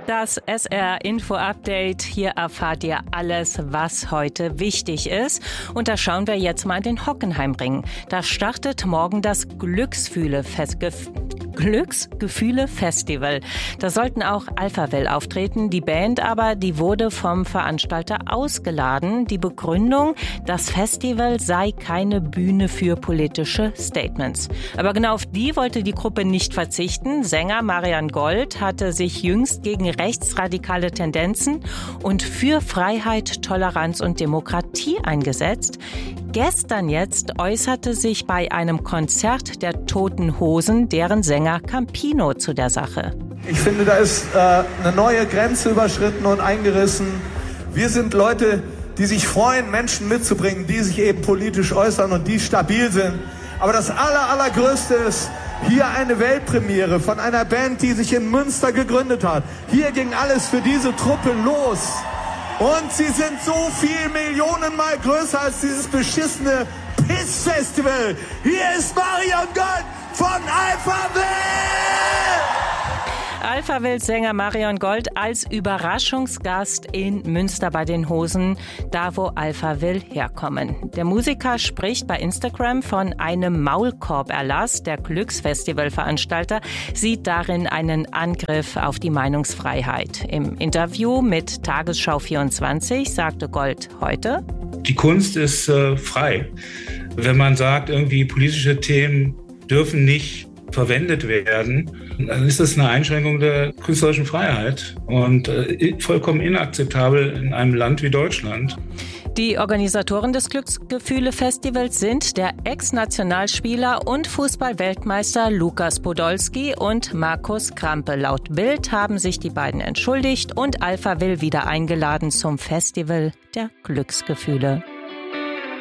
Das SR Info Update. Hier erfahrt ihr alles, was heute wichtig ist. Und da schauen wir jetzt mal in den Hockenheimring. Da startet morgen das Glücksgefühle-Festival. Da sollten auch Alphaville auftreten. Die Band aber, die wurde vom Veranstalter ausgeladen. Die Begründung, das Festival sei keine Bühne für politische Statements. Aber genau auf die wollte die Gruppe nicht verzichten. Sänger Marian Gold hatte sich jüngst gegen rechtsradikale Tendenzen und für Freiheit, Toleranz und Demokratie eingesetzt. Gestern jetzt äußerte sich bei einem Konzert der Toten Hosen deren Sänger Campino zu der Sache. Ich finde, da ist eine neue Grenze überschritten und eingerissen. Wir sind Leute, die sich freuen, Menschen mitzubringen, die sich eben politisch äußern und die stabil sind. Aber das Allergrößte ist hier eine Weltpremiere von einer Band, die sich in Münster gegründet hat. Hier ging alles für diese Truppe los. Und sie sind so viel Millionenmal größer als dieses beschissene Piss-Festival. Hier ist Marian Gold von Alphaville! Alphaville-Sänger Marian Gold als Überraschungsgast in Münster bei den Hosen, da wo Alphaville herkommen. Der Musiker spricht bei Instagram von einem Maulkorb-Erlass. Der Glücksfestival-Veranstalter sieht darin einen Angriff auf die Meinungsfreiheit. Im Interview mit Tagesschau 24 sagte Gold heute: Die Kunst ist frei. Wenn man sagt, irgendwie politische Themen dürfen nicht verwendet werden, dann ist das eine Einschränkung der künstlerischen Freiheit und vollkommen inakzeptabel in einem Land wie Deutschland. Die Organisatoren des Glücksgefühle-Festivals sind der Ex-Nationalspieler und Fußball-Weltmeister Lukas Podolski und Markus Krampe. Laut Bild haben sich die beiden entschuldigt und Alphaville wieder eingeladen zum Festival der Glücksgefühle.